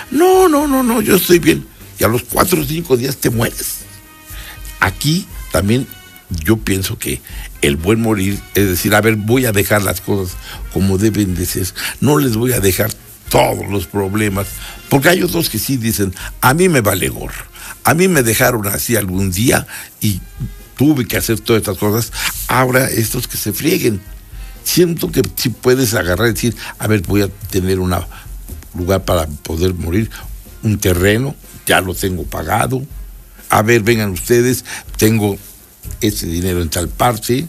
No, yo estoy bien. Y a los 4 o 5 días te mueres. Aquí también yo pienso que el buen morir es decir, a ver, voy a dejar las cosas como deben de ser. No les voy a dejar todos los problemas, porque hay otros que sí dicen, a mí me vale gorro. A mí me dejaron así algún día y tuve que hacer todas estas cosas. Ahora estos que se frieguen. Siento que si puedes agarrar y decir, a ver, voy a tener un lugar para poder morir, un terreno, ya lo tengo pagado. A ver, vengan ustedes, tengo ese dinero en tal parte,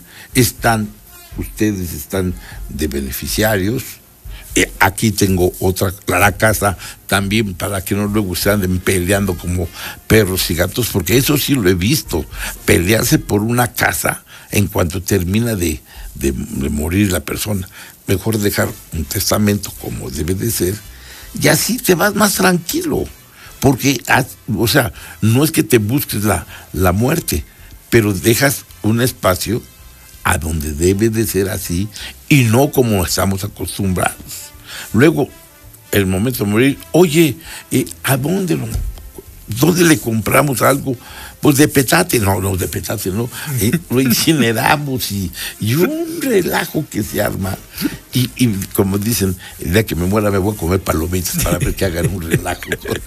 ustedes están de beneficiarios. Aquí tengo la casa también, para que no luego se anden peleando como perros y gatos, porque eso sí lo he visto, pelearse por una casa en cuanto termina de morir la persona. Mejor dejar un testamento como debe de ser, y así te vas más tranquilo, porque, o sea, no es que te busques la muerte, pero dejas un espacio a donde debe de ser así y no como estamos acostumbrados. Luego, el momento de morir, oye, ¿a dónde le compramos algo? Pues de petate, no, lo incineramos y un relajo que se arma. Y como dicen, el día que me muera me voy a comer palomitas para ver que hagan un relajo.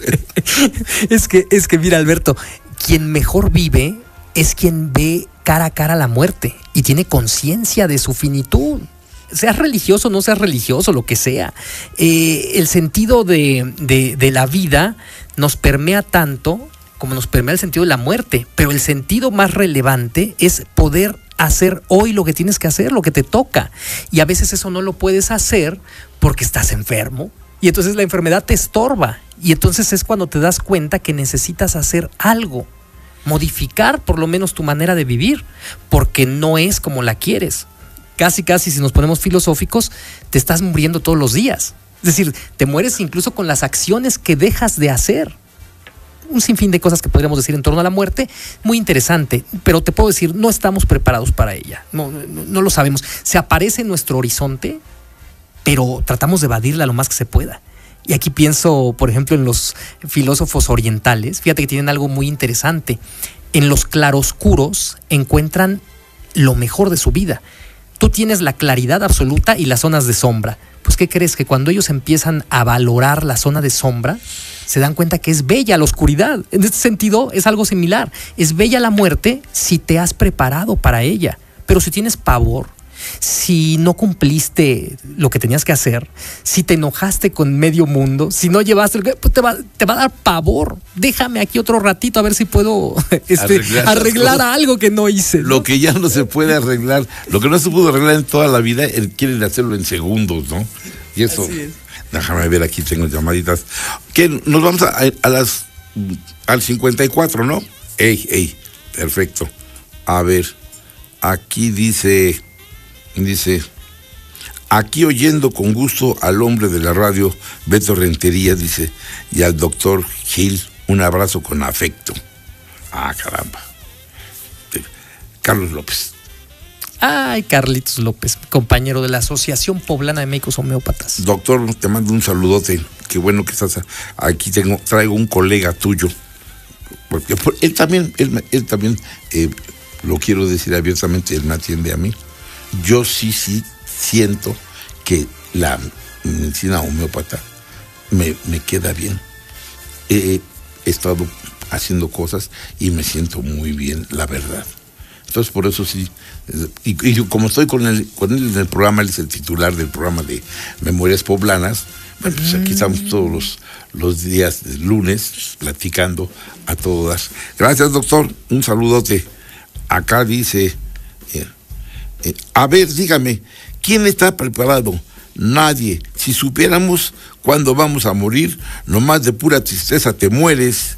Es que mira, Alberto, quien mejor vive es quien ve cara a cara la muerte y tiene conciencia de su finitud. Seas religioso, no seas religioso, lo que sea. El sentido de la vida nos permea tanto como nos permea el sentido de la muerte, pero el sentido más relevante es poder hacer hoy lo que tienes que hacer, lo que te toca. Y a veces eso no lo puedes hacer porque estás enfermo, y entonces la enfermedad te estorba, y entonces es cuando te das cuenta que necesitas hacer algo, modificar por lo menos tu manera de vivir, porque no es como la quieres. Casi, si nos ponemos filosóficos, te estás muriendo todos los días. Es decir, te mueres incluso con las acciones que dejas de hacer. Un sinfín de cosas que podríamos decir en torno a la muerte, muy interesante, pero te puedo decir, no estamos preparados para ella, no lo sabemos. Se aparece en nuestro horizonte, pero tratamos de evadirla lo más que se pueda. Y aquí pienso, por ejemplo, en los filósofos orientales. Fíjate que tienen algo muy interesante. En los claroscuros encuentran lo mejor de su vida. Tú tienes la claridad absoluta y las zonas de sombra. Pues, ¿qué crees? Que cuando ellos empiezan a valorar la zona de sombra, se dan cuenta que es bella la oscuridad. En este sentido, es algo similar. Es bella la muerte si te has preparado para ella. Pero si tienes pavor, si no cumpliste lo que tenías que hacer, si te enojaste con medio mundo, si no llevaste, pues te va a dar pavor. Déjame aquí otro ratito a ver si puedo arreglar algo que no hice, ¿no? Lo que ya no se puede arreglar, lo que no se pudo arreglar en toda la vida, quieren hacerlo en segundos, ¿no? Y eso, déjame ver, aquí tengo llamaditas. Que nos vamos al 54, ¿no? Ey, perfecto. A ver, aquí dice, aquí oyendo con gusto al hombre de la radio, Beto Rentería, dice, y al doctor Gil, un abrazo con afecto. Ah, caramba. Carlos López. Ay, Carlitos López, compañero de la Asociación Poblana de Médicos Homeópatas. Doctor, te mando un saludote. Qué bueno que estás aquí. Traigo un colega tuyo. Porque él también, lo quiero decir abiertamente, él me atiende a mí. Yo sí siento que la medicina homeópata me queda bien. He estado haciendo cosas y me siento muy bien, la verdad. Entonces, por eso sí, y como estoy con él en el programa, él es el titular del programa de Memorias Poblanas, bueno, pues aquí estamos todos los días de lunes platicando a todas. Gracias, doctor, un saludote. Acá dice, a ver, dígame, ¿quién está preparado? Nadie. Si supiéramos cuándo vamos a morir, nomás de pura tristeza te mueres.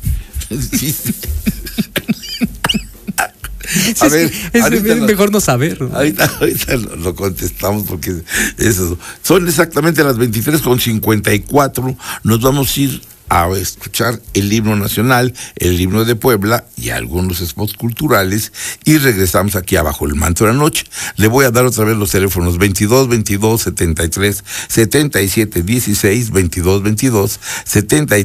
A ver, es mejor no saber, ¿no? Ahorita lo contestamos porque eso. Son exactamente las 23:54. Nos vamos a ir a escuchar el himno nacional, el himno de Puebla y algunos spots culturales, y regresamos aquí abajo el manto de la noche. Le voy a dar otra vez los teléfonos: 22 73 77 16, 22 73